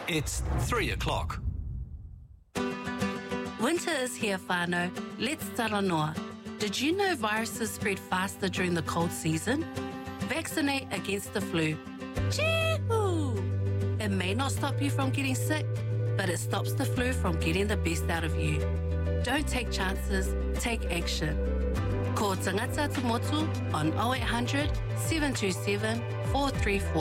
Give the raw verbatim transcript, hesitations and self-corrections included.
It's three o'clock. Winter is here, whānau. Let's taranoa. Did you know viruses spread faster during the cold season? Vaccinate against the flu. Chee-hoo! It may not stop you from getting sick, but it stops the flu from getting the best out of you. Don't take chances, take action. Ko Tangata Tumotu on oh eight hundred, seven two seven, four three four.